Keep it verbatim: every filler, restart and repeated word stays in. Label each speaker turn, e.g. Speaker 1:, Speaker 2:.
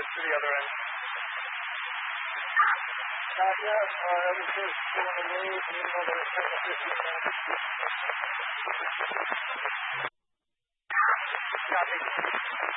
Speaker 1: it to the other end. Not yet. Uh, everything's still on the road. You know, there's fifteen minutes.